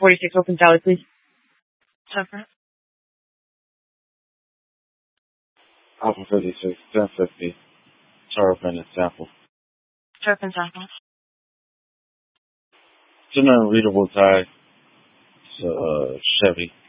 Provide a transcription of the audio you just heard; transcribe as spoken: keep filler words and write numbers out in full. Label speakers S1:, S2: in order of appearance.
S1: forty-six open salad, please. Suffer.
S2: Alpha fifty-six, ten fifty. Turpin and sample.
S1: Turpin sample.
S2: It's an unreadable tag. It's a uh, Chevy.